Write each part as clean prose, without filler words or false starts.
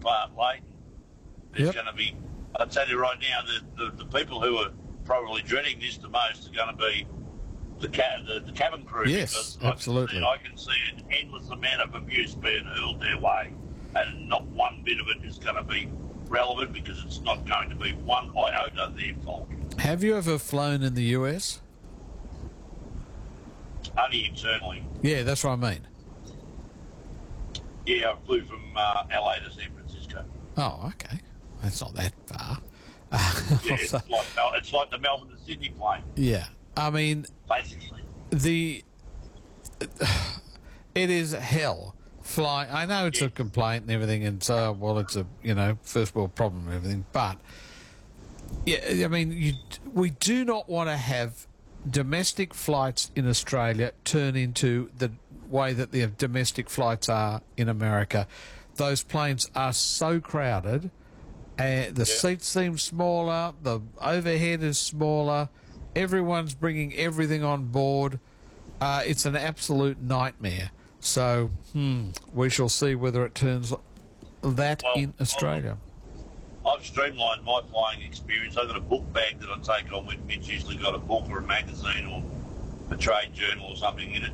apart laden. There's going to be, I'll tell you right now, the people who are probably dreading this the most are going to be the cabin crew. Yes, absolutely. I can see an endless amount of abuse being hurled their way, and not one bit of it is going to be relevant because it's not going to be one iota their fault. Have you ever flown in the US? Only internally. Yeah, that's what I mean. Yeah, I flew from LA to San Francisco. Oh, okay. That's not that far. Yeah, it's like the Melbourne to Sydney plane. Yeah. I mean, basically. It is hell flying. I know it's a complaint and everything, and so, well, it's a, first world problem and everything, but, yeah, I mean, we do not want to have domestic flights in Australia turn into the way that the domestic flights are in America. Those planes are so crowded, and the seats seem smaller, the overhead is smaller, everyone's bringing everything on board. It's an absolute nightmare. So, we shall see whether it turns that in Australia. I've streamlined my flying experience. I've got a book bag that I take on with me. It's usually got a book or a magazine or a trade journal or something in it.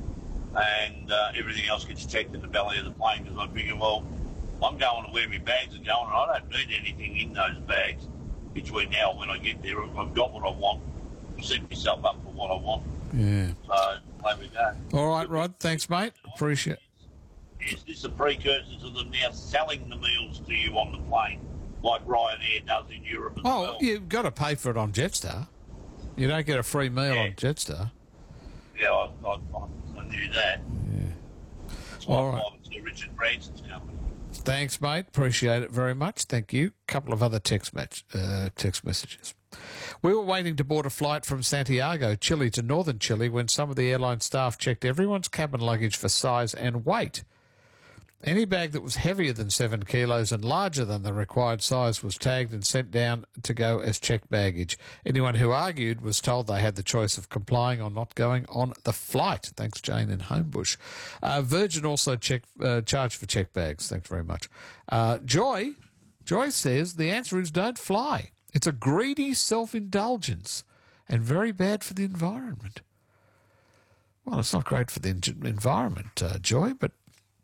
And everything else gets checked in the belly of the plane because I figure, well, I'm going to where my bags are going and I don't need anything in those bags between now and when I get there. I've got what I want. Set myself up for what I want. Yeah. So, there we go. All right, Rod. Thanks, mate. Appreciate it. Is this a precursor to them now selling the meals to you on the plane, like Ryanair does in Europe as well? Oh, you've got to pay for it on Jetstar. You don't get a free meal on Jetstar. Yeah, I knew that. Yeah. It's All like right. to Richard Branson's company. Thanks, mate. Appreciate it very much. Thank you. A couple of other text messages. We were waiting to board a flight from Santiago, Chile to northern Chile when some of the airline staff checked everyone's cabin luggage for size and weight. Any bag that was heavier than 7 kilos and larger than the required size was tagged and sent down to go as checked baggage. Anyone who argued was told they had the choice of complying or not going on the flight. Thanks, Jane in Homebush. Virgin also charged for checked bags. Thanks very much. Joy says the answer is don't fly. It's a greedy self-indulgence and very bad for the environment. Well, it's not great for the environment, Joy, but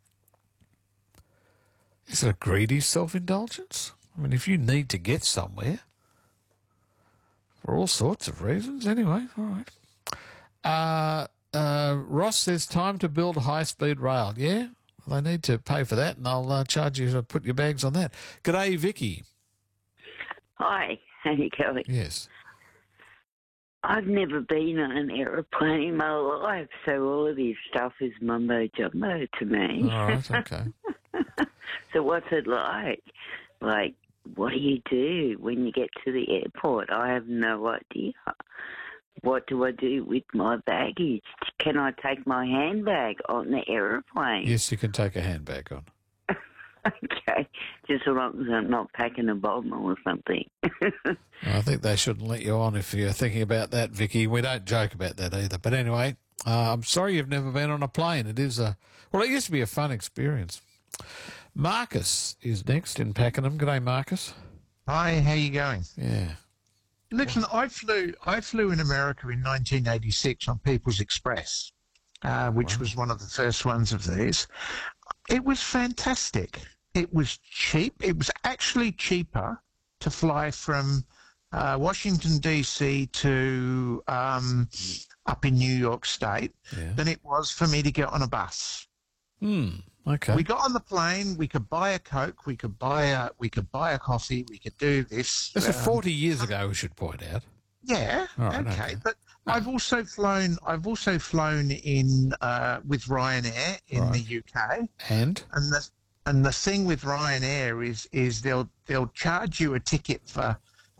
is it a greedy self-indulgence? I mean, if you need to get somewhere for all sorts of reasons. Anyway, all right. Ross says time to build high-speed rail. Yeah, they need to pay for that, and I'll charge you to put your bags on that. G'day, Vicky. Hi, how you going? Yes. I've never been on an aeroplane in my life, so all of this stuff is mumbo-jumbo to me. All right, okay. So what's it like? Like, what do you do when you get to the airport? I have no idea. What do I do with my baggage? Can I take my handbag on the aeroplane? Yes, you can take a handbag on. Okay, just as long as I'm not packing a bomb or something. I think they shouldn't let you on if you're thinking about that, Vicky. We don't joke about that either. But anyway, I'm sorry you've never been on a plane. It is it used to be a fun experience. Marcus is next in Pakenham. G'day, Marcus. Hi, how you going? Yeah. Listen, I flew in America in 1986 on People's Express, which was one of the first ones of these. It was fantastic. It was cheap. It was actually cheaper to fly from Washington, D.C. to up in New York State than it was for me to get on a bus. Okay. We got on the plane. We could buy a Coke. We could buy a coffee. We could do this. This is 40 years ago, we should point out. Yeah. Right, okay. But I've also flown in with Ryanair in the UK. And the thing with Ryanair is they'll charge you a ticket for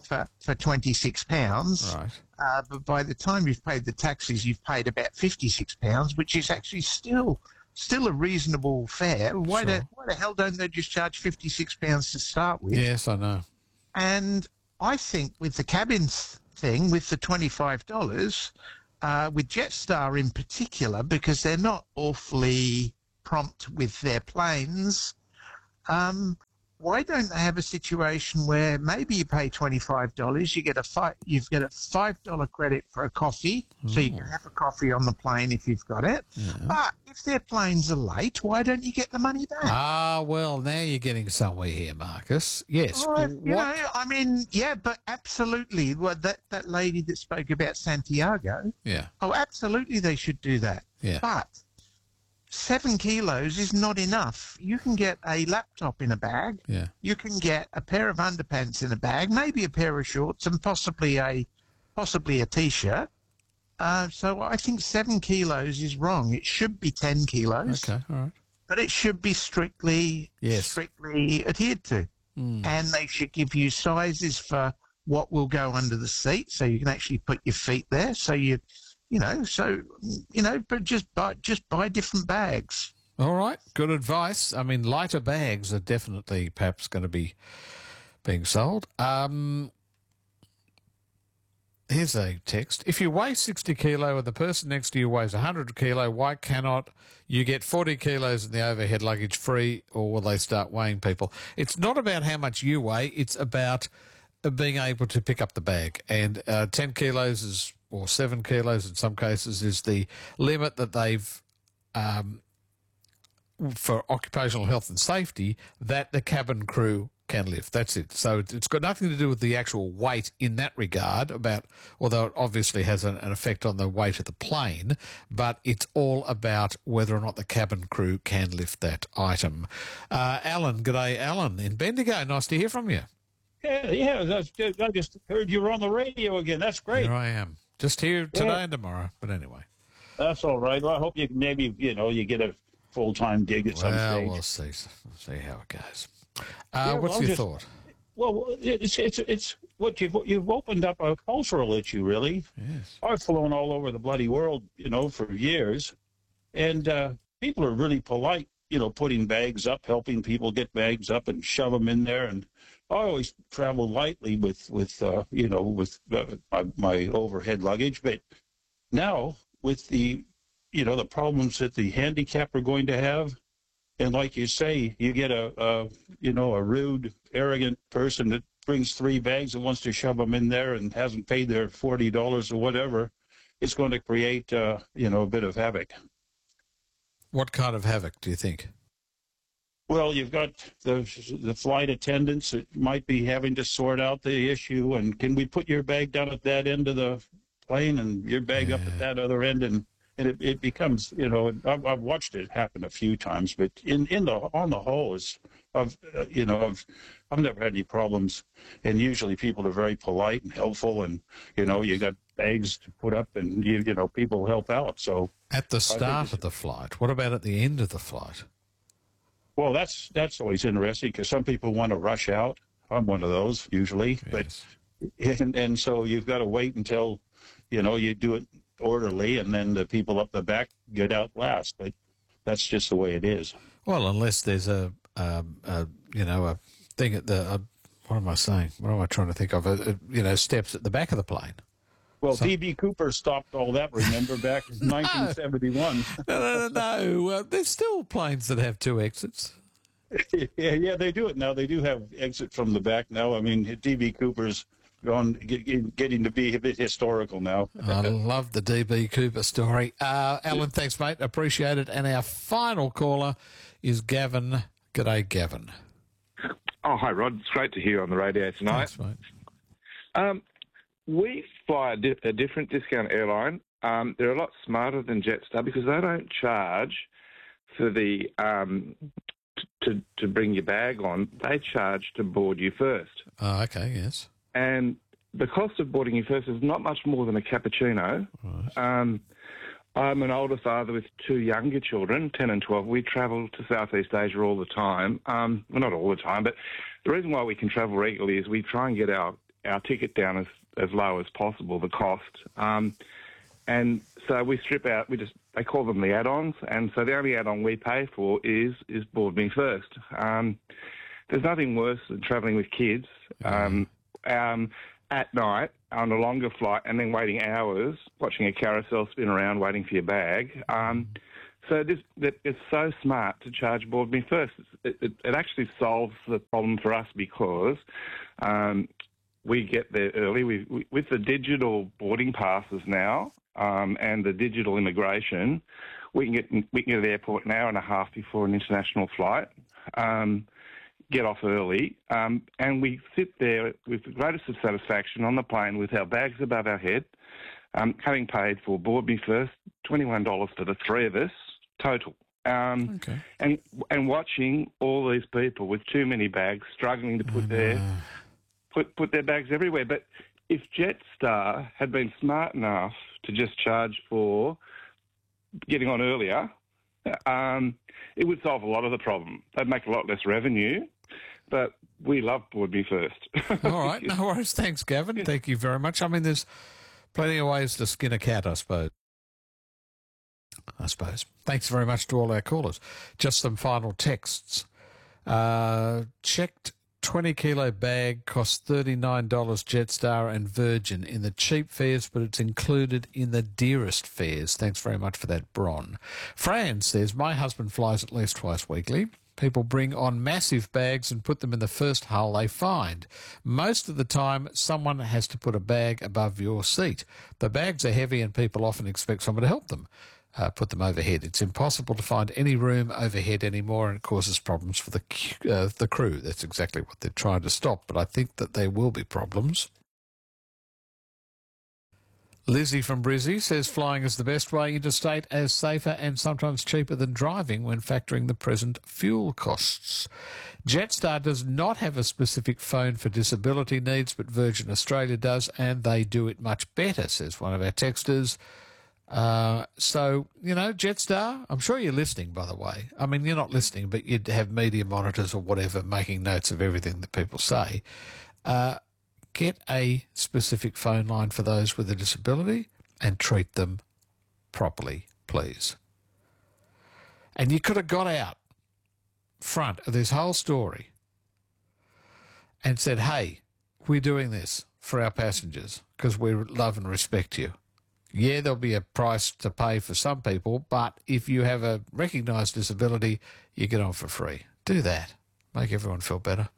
£26. Right. But by the time you've paid the taxes, you've paid about £56, which is actually still a reasonable fare. Why the hell don't they just charge £56 to start with? Yes, I know. And I think with the cabin thing, with the $25, with Jetstar in particular, because they're not awfully prompt with their planes, why don't they have a situation where maybe you pay $25, you get a $5 credit for a coffee, so you can have a coffee on the plane if you've got it. Yeah. But if their planes are late, why don't you get the money back? Ah, well, now you're getting somewhere here, Marcus. Yes. But absolutely. Well, that lady that spoke about Santiago, Yeah. absolutely they should do that. Yeah. But 7 kilos is not enough. You can get a laptop in a bag. Yeah. You can get a pair of underpants in a bag, maybe a pair of shorts, and possibly a T-shirt. So I think 7 kilos is wrong. It should be 10 kilos. Okay. All right. But it should be strictly adhered to. And they should give you sizes for what will go under the seat, so you can actually put your feet there. So but just buy different bags. All right. Good advice. I mean, lighter bags are definitely perhaps going to be being sold. Here's a text. If you weigh 60 kilo and the person next to you weighs 100 kilo, why cannot you get 40 kilos in the overhead luggage free, or will they start weighing people? It's not about how much you weigh. It's about being able to pick up the bag. And 10 kilos or 7 kilos in some cases is the limit that they've, for occupational health and safety, that the cabin crew can lift. That's it. So it's got nothing to do with the actual weight in that regard, although it obviously has an effect on the weight of the plane, but it's all about whether or not the cabin crew can lift that item. Alan, g'day, Alan in Bendigo. Nice to hear from you. Yeah. I just heard you were on the radio again. That's great. Here I am. Just here today and tomorrow, but anyway. That's all right. Well, I hope you you get a full-time gig at some stage. We'll see. See how it goes. What's your thought? Well, it's what you've opened up a cultural issue, really. Yes. I've flown all over the bloody world, for years, and people are really polite, putting bags up, helping people get bags up and shove them in there. And I always travel lightly with my overhead luggage, but now with the the problems that the handicapped are going to have. And like you say, you get a rude, arrogant person that brings 3 bags and wants to shove them in there and hasn't paid their $40 or whatever. It's going to create, a bit of havoc. What kind of havoc do you think? Well, you've got the flight attendants that might be having to sort out the issue. And can we put your bag down at that end of the plane and your bag up at that other end? And it becomes, I've watched it happen a few times, but on the whole, I've never had any problems, and usually people are very polite and helpful, and you got bags to put up, and people help out. So at the start of the flight, what about at the end of the flight? Well, that's always interesting because some people want to rush out. I'm one of those usually, yes. and so you've got to wait until you do it orderly, and then the people up the back get out last. But that's just the way it is. Well, unless there's a thing at the what am I saying? What am I trying to think of? Steps at the back of the plane. Well, D.B. Cooper stopped all that. Remember back in 1971. No. There's still planes that have 2 exits. Yeah, they do it now. They do have exit from the back now. I mean, D.B. Cooper's getting to be a bit historical now. I love the D.B. Cooper story. Alan, thanks, mate. Appreciate it. And our final caller is Gavin. G'day, Gavin. Oh, hi, Rod. It's great to hear you on the radio tonight. Thanks, mate. We fly a different discount airline. They're a lot smarter than Jetstar because they don't charge for the to bring your bag on. They charge to board you first. Oh, okay, yes. And the cost of boarding you first is not much more than a cappuccino. Right. I'm an older father with 2 younger children, 10 and 12. We travel to Southeast Asia all the time. Well, not all the time, but the reason why we can travel regularly is we try and get our ticket down as low as possible, the cost. And so we strip out, they call them the add-ons, and so the only add-on we pay for is Board Me First. There's nothing worse than travelling with kids at night on a longer flight and then waiting hours, watching a carousel spin around, waiting for your bag. So it's so smart to charge Board Me First. It actually solves the problem for us because we get there early. With the digital boarding passes now and the digital immigration, we can get to the airport an hour and a half before an international flight. Get off early, and we sit there with the greatest of satisfaction on the plane with our bags above our head, having paid for Board Me First, $21 for the three of us total. Okay. And watching all these people with too many bags struggling to put their bags everywhere. But if Jetstar had been smart enough to just charge for getting on earlier, it would solve a lot of the problem. They'd make a lot less revenue, but we love Board Me First. All right, no worries. Thanks, Gavin. Thank you very much. I mean, there's plenty of ways to skin a cat, I suppose. Thanks very much to all our callers. Just some final texts. Checked 20-kilo bag costs $39 Jetstar and Virgin in the cheap fares, but it's included in the dearest fares. Thanks very much for that, Bron. Fran says, my husband flies at least twice weekly. People bring on massive bags and put them in the first hull they find. Most of the time, someone has to put a bag above your seat. The bags are heavy and people often expect someone to help them put them overhead. It's impossible to find any room overhead anymore, and it causes problems for the crew. That's exactly what they're trying to stop, but I think that there will be problems. Lizzie from Brizzy says flying is the best way interstate, as safer and sometimes cheaper than driving when factoring the present fuel costs. Jetstar does not have a specific phone for disability needs, but Virgin Australia does, and they do it much better, says one of our texters. So, Jetstar, I'm sure you're listening, by the way. I mean, you're not listening, but you'd have media monitors or whatever making notes of everything that people say. Get a specific phone line for those with a disability and treat them properly, please. And you could have got out front of this whole story and said, hey, we're doing this for our passengers because we love and respect you. Yeah, there'll be a price to pay for some people, but if you have a recognised disability, you get on for free. Do that. Make everyone feel better.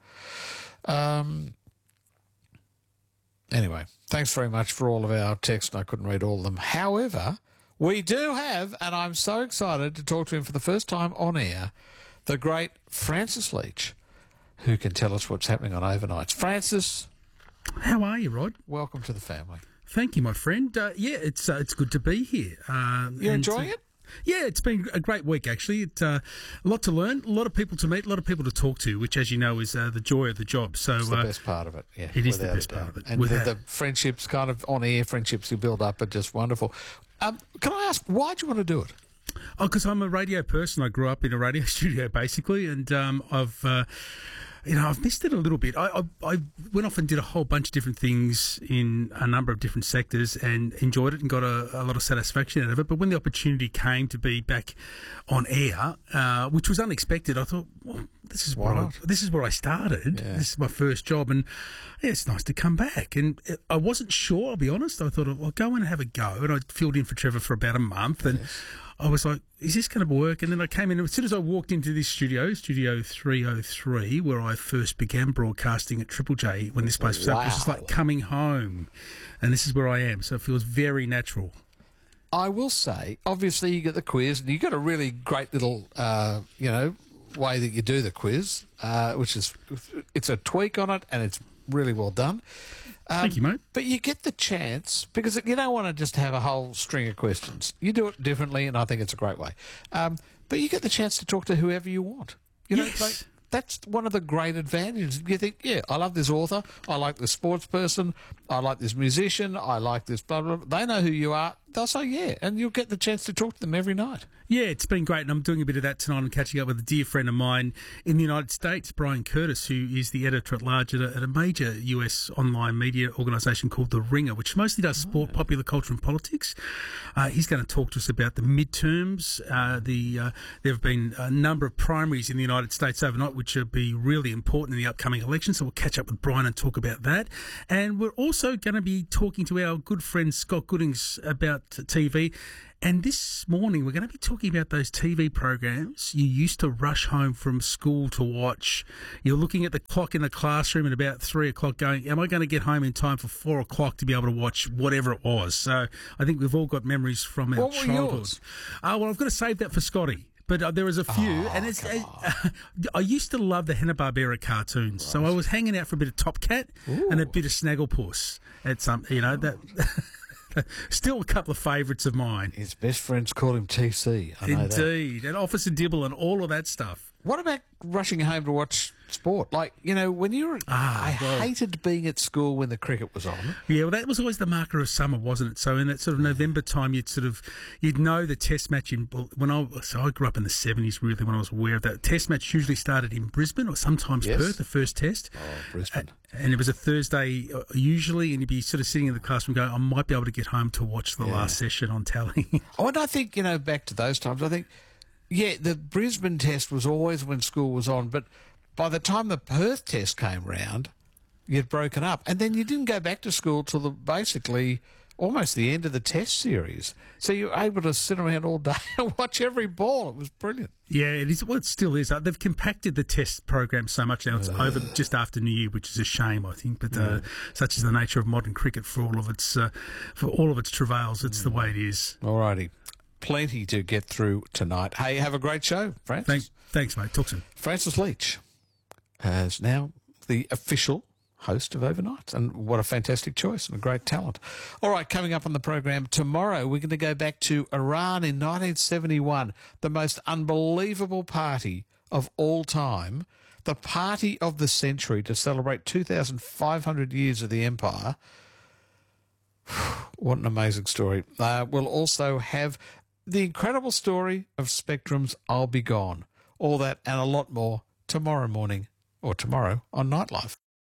Anyway, thanks very much for all of our texts, and I couldn't read all of them. However, we do have, and I'm so excited to talk to him for the first time on air, the great Francis Leach, who can tell us what's happening on overnights. Francis. How are you, Rod? Welcome to the family. Thank you, my friend. It's good to be here. You enjoying it? Yeah, it's been a great week, actually. It's a lot to learn, a lot of people to meet, a lot of people to talk to, which, as you know, is the joy of the job. So it's the best part of it, yeah. It is the best part of it. And the friendships, kind of on-air friendships you build up are just wonderful. Can I ask, why'd you want to do it? Oh, because I'm a radio person. I grew up in a radio studio, basically, and I've missed it a little bit. I went off and did a whole bunch of different things in a number of different sectors and enjoyed it and got a lot of satisfaction out of it. But when the opportunity came to be back on air, which was unexpected, I thought, well, this is where I started. Yeah. This is my first job, and yeah, it's nice to come back. And I wasn't sure, I'll be honest. I thought, I'll go and have a go. And I filled in for Trevor for about a month, and I was like, is this going to work? And then I came in, as soon as I walked into this studio 303, where I first began broadcasting at Triple J when this place was up, it was just like coming home. And this is where I am, so it feels very natural. I will say, obviously you get the quiz, and you got a really great little, way that you do the quiz, which is, it's a tweak on it, and it's really well done. Thank you, mate. But you get the chance, because you don't want to just have a whole string of questions. You do it differently, and I think it's a great way. But you get the chance to talk to whoever you want. Yes. That's one of the great advantages. You think, yeah, I love this author, I like this sports person, I like this musician, I like this blah, blah, blah. They know who you are. They'll say, yeah, and you'll get the chance to talk to them every night. Yeah, it's been great, and I'm doing a bit of that tonight. I'm catching up with a dear friend of mine in the United States, Brian Curtis, who is the editor-at-large at a major US online media organisation called The Ringer, which mostly does sport, popular culture and politics. He's going to talk to us about the midterms. There have been a number of primaries in the United States overnight, which will be really important in the upcoming election, so we'll catch up with Brian and talk about that. And we're also going to be talking to our good friend Scott Goodings about about TV. And this morning, we're going to be talking about those TV programs you used to rush home from school to watch. You're looking at the clock in the classroom at about 3 o'clock going, am I going to get home in time for 4 o'clock to be able to watch whatever it was? So I think we've all got memories from our childhood. Yours? Well, I've got to save that for Scotty. But there was a few, and I used to love the Hanna-Barbera cartoons. Right. So I was hanging out for a bit of Top Cat and a bit of Snagglepuss at some, that. Still a couple of favourites of mine. His best friends call him TC. I know Indeed, and Officer Dibble and all of that stuff. What about rushing home to watch sport? Like, when you were... I hated being at school when the cricket was on. Yeah, well, that was always the marker of summer, wasn't it? So in that sort of November time, you'd know the test match I grew up in the 70s, really, when I was aware of that. Test match usually started in Brisbane or sometimes Perth, the first test. Oh, Brisbane. And it was a Thursday, usually, and you'd be sort of sitting in the classroom going, I might be able to get home to watch the last session on tally. And I think, back to those times, I think... Yeah, the Brisbane test was always when school was on, but by the time the Perth test came round, you'd broken up. And then you didn't go back to school till basically almost the end of the test series. So you were able to sit around all day and watch every ball. It was brilliant. Yeah, it is. Well, it still is. They've compacted the test program so much now. It's over just after New Year, which is a shame, I think. But such is the nature of modern cricket for all of its travails. It's the way it is. All righty. Plenty to get through tonight. Hey, have a great show, Francis. Thanks, mate. Talk soon. Francis Leach is now the official host of Overnight, and what a fantastic choice and a great talent. All right, coming up on the program tomorrow, we're going to go back to Iran in 1971, the most unbelievable party of all time, the party of the century to celebrate 2,500 years of the empire. What an amazing story. We'll also have the incredible story of Spectrum's I'll Be Gone. All that and a lot more tomorrow morning, or tomorrow on Nightlife.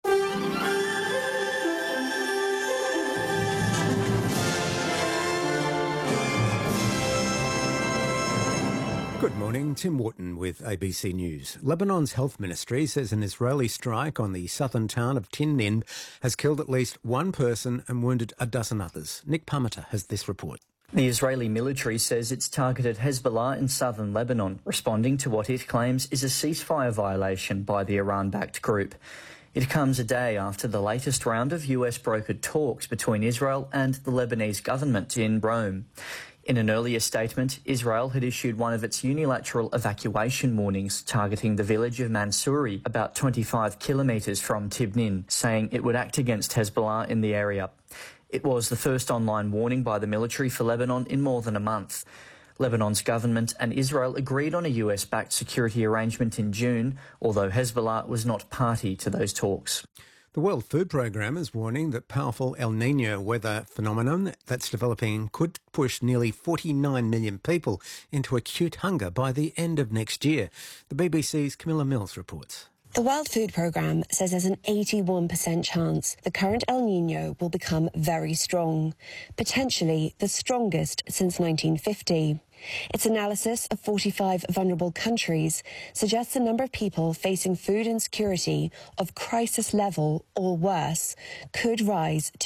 Good morning, Tim Wharton with ABC News. Lebanon's health ministry says an Israeli strike on the southern town of Tin Nind has killed at least one person and wounded a dozen others. Nick Parmenter has this report. The Israeli military says it's targeted Hezbollah in southern Lebanon, responding to what it claims is a ceasefire violation by the Iran-backed group. It comes a day after the latest round of US-brokered talks between Israel and the Lebanese government in Rome. In an earlier statement, Israel had issued one of its unilateral evacuation warnings targeting the village of Mansouri, about 25 kilometres from Tibnin, saying it would act against Hezbollah in the area. It was the first online warning by the military for Lebanon in more than a month. Lebanon's government and Israel agreed on a US-backed security arrangement in June, although Hezbollah was not party to those talks. The World Food Programme is warning that powerful El Niño weather phenomenon that's developing could push nearly 49 million people into acute hunger by the end of next year. The BBC's Camilla Mills reports. The World Food Programme says there's an 81% chance the current El Niño will become very strong, potentially the strongest since 1950. Its analysis of 45 vulnerable countries suggests the number of people facing food insecurity of crisis level or worse could rise to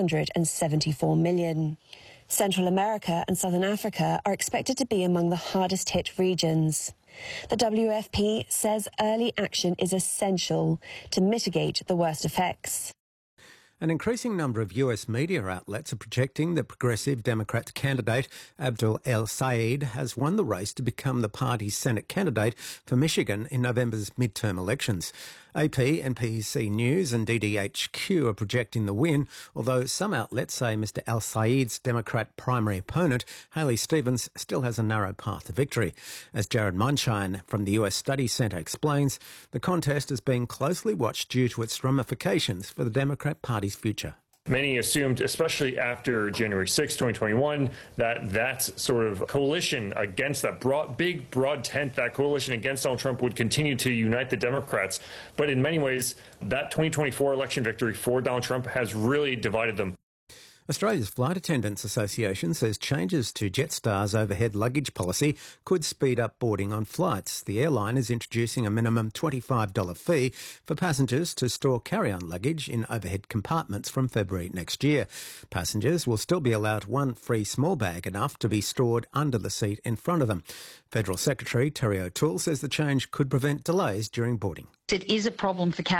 274 million. Central America and Southern Africa are expected to be among the hardest hit regions. The WFP says early action is essential to mitigate the worst effects. An increasing number of US media outlets are projecting that progressive Democrat candidate Abdul El-Sayed has won the race to become the party's Senate candidate for Michigan in November's midterm elections. AP, NBC News and DDHQ are projecting the win, although some outlets say Mr El-Sayed's Democrat primary opponent, Haley Stevens, still has a narrow path to victory. As Jared Munshine from the US Study Centre explains, the contest is being closely watched due to its ramifications for the Democrat Party's future. Many assumed, especially after January 6, 2021, that sort of coalition against that broad tent, that coalition against Donald Trump would continue to unite the Democrats. But in many ways, that 2024 election victory for Donald Trump has really divided them. Australia's Flight Attendants Association says changes to Jetstar's overhead luggage policy could speed up boarding on flights. The airline is introducing a minimum $25 fee for passengers to store carry-on luggage in overhead compartments from February next year. Passengers will still be allowed one free small bag, enough to be stored under the seat in front of them. Federal Secretary Terry O'Toole says the change could prevent delays during boarding. It is a problem for cabin